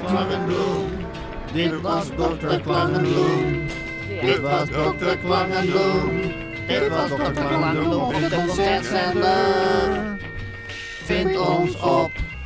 Klangenbloem. Dit was dokter Klangenbloem. Dit was dokter Klangenbloem. Dit was dokter Klangenbloem op de Concertzender. Vind ons op